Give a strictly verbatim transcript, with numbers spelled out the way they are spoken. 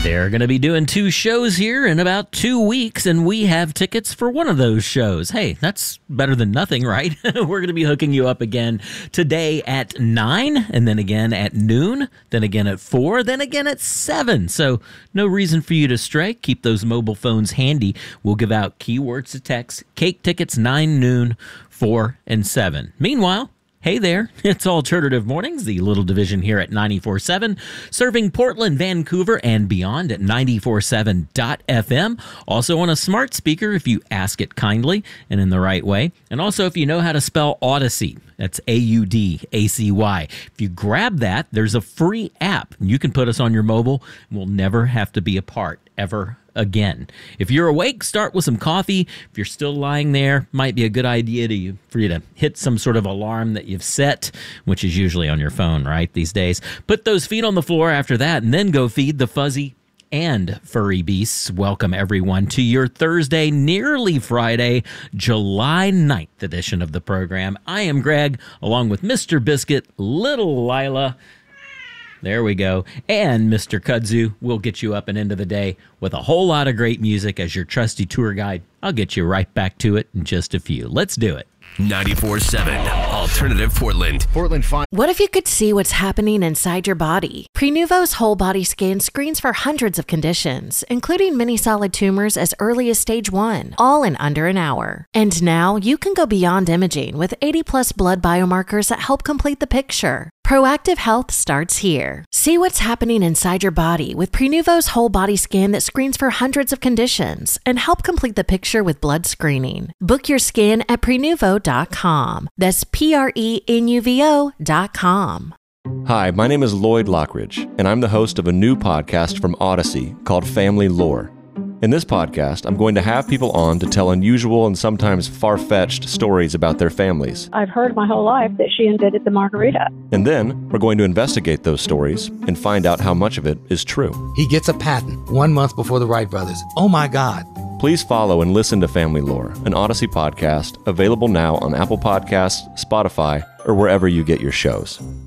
They're going to be doing two shows here in about two weeks, and we have tickets for one of those shows. Hey, that's better than nothing, right? We're going to be hooking you up again today at nine, and then again at noon, then again at four, then again at seven. So no reason for you to stray. Keep those mobile phones handy. We'll give out keywords to text, cake tickets, nine, noon, four, and seven. Meanwhile, hey there, it's Alternative Mornings, the little division here at ninety-four point seven, serving Portland, Vancouver, and beyond at ninety-four point seven dot f m. Also on a smart speaker if you ask it kindly and in the right way. And also if you know how to spell Audacy, that's A U D A C Y. If you grab that, there's a free app. You can put us on your mobile, and we'll never have to be apart ever again. If you're awake, start with some coffee. If you're still lying there, might be a good idea to for you to hit some sort of alarm that you've set, which is usually on your phone, right, these days. Put those feet on the floor after that, and then go feed the fuzzy and furry beasts. Welcome, everyone, to your Thursday, nearly Friday, July ninth edition of the program. I am Greg, along with Mister Biscuit, Little Lila. There we go. And Mister Kudzu will get you up and into the day with a whole lot of great music as your trusty tour guide. I'll get you right back to it in just a few. Let's do it. ninety-four point seven Alternative Portland. Portland fine. What if you could see what's happening inside your body? Prenuvo's whole body scan screens for hundreds of conditions, including many solid tumors as early as stage one, all in under an hour. And now you can go beyond imaging with eighty plus blood biomarkers that help complete the picture. Proactive health starts here. See what's happening inside your body with Prenuvo's whole body scan that screens for hundreds of conditions and help complete the picture with blood screening. Book your scan at prenuvo dot com. That's P R E N U V O dot com. Hi, my name is Lloyd Lockridge, and I'm the host of a new podcast from Odyssey called Family Lore. In this podcast, I'm going to have people on to tell unusual and sometimes far-fetched stories about their families. I've heard my whole life that she invented the margarita. And then we're going to investigate those stories and find out how much of it is true. He gets a patent one month before the Wright brothers. Oh my God. Please follow and listen to Family Lore, an Odyssey podcast available now on Apple Podcasts, Spotify, or wherever you get your shows.